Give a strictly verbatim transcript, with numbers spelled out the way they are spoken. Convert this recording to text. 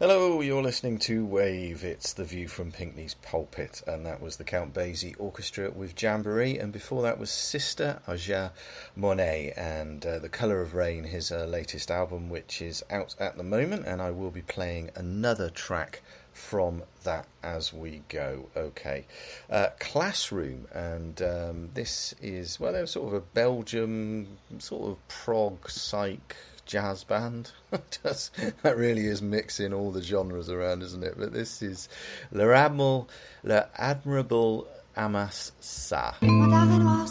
Hello, you're listening to Wave. It's The View from Pinkney's Pulpit, and that was the Count Basie Orchestra with Jamboree, and before that was Sister Aja Monet and uh, The Colour of Rain, his uh, latest album, which is out at the moment, and I will be playing another track from that as we go. Okay, uh, Classroom, and um, this is, well, they're sort of a Belgium sort of prog psych jazz band. Just, that really is mixing all the genres around, isn't it? But this is Le Admirable, Le Admirable Amas Sa.